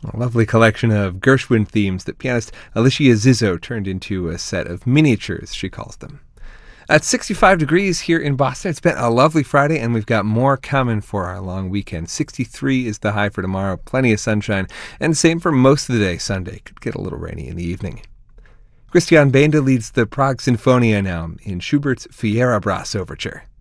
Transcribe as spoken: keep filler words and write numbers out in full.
A lovely collection of Gershwin themes that pianist Alicia Zizzo turned into a set of miniatures, she calls them. At sixty-five degrees here in Boston, it's been a lovely Friday, and we've got more coming for our long weekend. sixty-three is the high for tomorrow, plenty of sunshine, and same for most of the day. Sunday could get a little rainy in the evening. Christian Benda leads the Prague Sinfonia now in Schubert's Fierabras Overture.